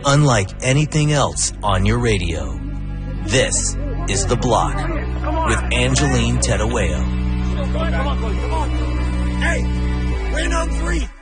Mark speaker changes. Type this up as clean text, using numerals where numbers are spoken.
Speaker 1: unlike anything else on your radio. This is The Block with Angeline Tettaweo.
Speaker 2: Come on. Hey, win on 3.